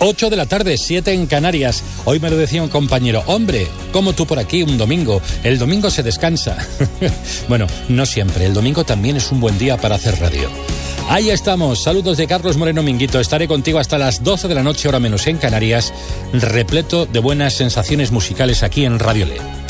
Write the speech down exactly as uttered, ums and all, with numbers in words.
ocho de la tarde, siete en Canarias. Hoy me lo decía un compañero, hombre, como tú por aquí un domingo, el domingo se descansa. Bueno, no siempre, el domingo también es un buen día para hacer radio. Ahí estamos, saludos de Carlos Moreno Minguito, estaré contigo hasta las doce de la noche, hora menos en Canarias, repleto de buenas sensaciones musicales aquí en Radio Le.